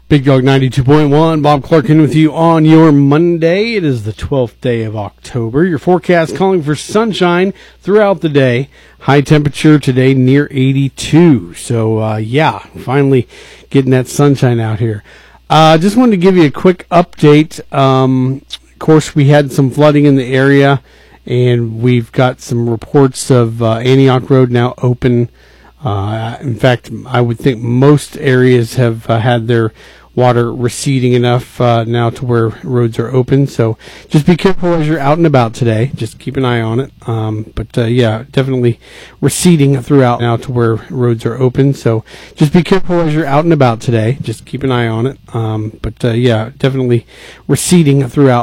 Big Dog 92.1, Bob Clarkin with you on your Monday. It is the 12th day of October. Your forecast calling for sunshine throughout the day. High temperature today near 82. So, finally getting that sunshine out here. Just wanted to give you a quick update. Of course, we had some flooding in the area, and we've got some reports of Antioch Road now open. In fact, I would think most areas have had their water receding enough now to where roads are open. So just be careful as you're out and about today. Just keep an eye on it. Definitely receding throughout now to where roads are open. So just be careful as you're out and about today. Just keep an eye on it. Definitely receding throughout